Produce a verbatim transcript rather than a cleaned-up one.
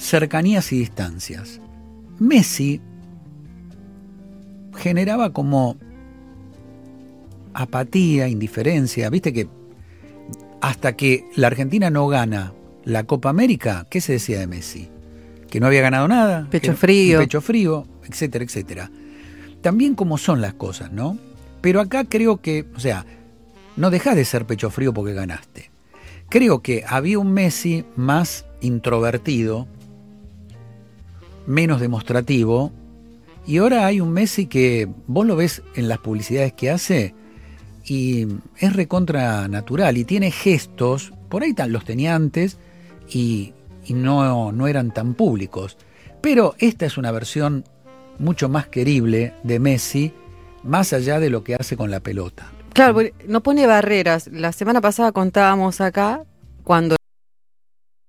cercanías y distancias. Messi generaba como apatía, indiferencia. Viste que hasta que la Argentina no gana la Copa América, ¿qué se decía de Messi? Que no había ganado nada. Pecho que, frío. Pecho frío, etcétera, etcétera. También como son las cosas, ¿no? Pero acá creo que, o sea, no dejás de ser pecho frío porque ganaste. Creo que había un Messi más introvertido, menos demostrativo, y ahora hay un Messi que vos lo ves en las publicidades que hace y es recontra natural y tiene gestos, por ahí los tenía antes y, y no, no eran tan públicos. Pero esta es una versión mucho más querible de Messi, más allá de lo que hace con la pelota. Claro, no pone barreras. La semana pasada contábamos acá cuando